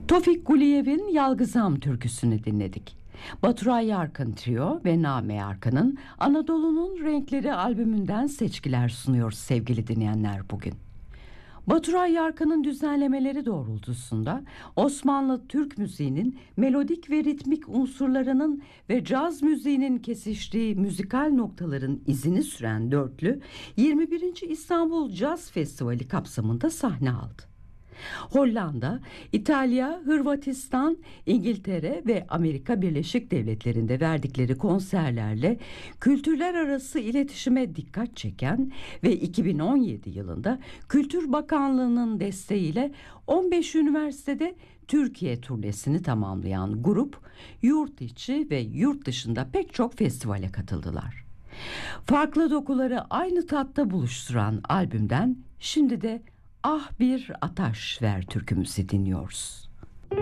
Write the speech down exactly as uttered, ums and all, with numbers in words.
Tofik Guliyev'in Yalgızam türküsünü dinledik. Baturay Yarkın Trio ve Name Yarkın'ın Anadolu'nun Renkleri albümünden seçkiler sunuyoruz sevgili dinleyenler bugün. Baturay Yarkın'ın düzenlemeleri doğrultusunda Osmanlı Türk müziğinin melodik ve ritmik unsurlarının ve caz müziğinin kesiştiği müzikal noktaların izini süren dörtlü yirmi birinci İstanbul Caz Festivali kapsamında sahne aldı. Hollanda, İtalya, Hırvatistan, İngiltere ve Amerika Birleşik Devletleri'nde verdikleri konserlerle kültürler arası iletişime dikkat çeken ve iki bin on yedi yılında Kültür Bakanlığı'nın desteğiyle on beş üniversitede Türkiye turnesini tamamlayan grup, yurt içi ve yurt dışında pek çok festivale katıldılar. Farklı dokuları aynı tatta buluşturan albümden şimdi de Ah Bir Ataş Ver türkümüzü dinliyoruz.